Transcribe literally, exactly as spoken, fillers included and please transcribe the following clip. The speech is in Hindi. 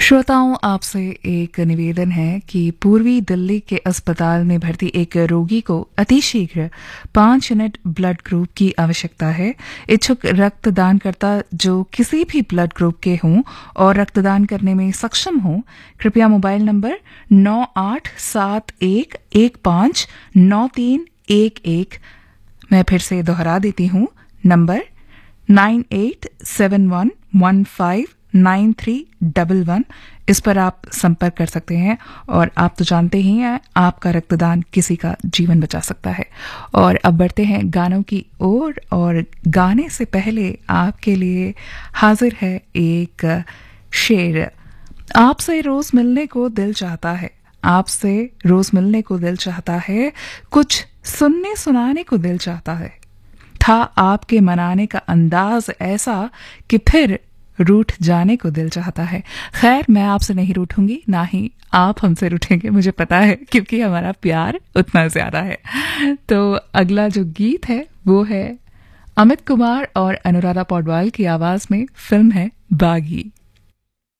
श्रोताओं, आपसे एक निवेदन है कि पूर्वी दिल्ली के अस्पताल में भर्ती एक रोगी को अतिशीघ्र पांच यूनिट ब्लड ग्रुप की आवश्यकता है। इच्छुक रक्तदानकर्ता जो किसी भी ब्लड ग्रुप के हों और रक्तदान करने में सक्षम हों, कृपया मोबाइल नंबर नौ आठ सात एक एक पाँच नौ तीन एक एक, मैं फिर से दोहरा देती हूँ, number nine eight seven one one five nine three double one. इस पर आप संपर्क कर सकते हैं और आप तो जानते ही हैं, आपका रक्तदान किसी का जीवन बचा सकता है। और अब बढ़ते हैं गानों की ओर, और गाने से पहले आपके लिए हाजिर है एक शेर। आपसे रोज मिलने को दिल चाहता है, आपसे रोज मिलने को दिल चाहता है, कुछ सुनने सुनाने को दिल चाहता है। था आपके मनाने का अंदाज ऐसा कि फिर रूठ जाने को दिल चाहता है। खैर, मैं आपसे नहीं रूठूंगी, ना ही आप हमसे रूठेंगे, मुझे पता है, क्योंकि हमारा प्यार उतना ज्यादा है। तो अगला जो गीत है वो है अमित कुमार और अनुराधा पौडवाल की आवाज में, फिल्म है बागी।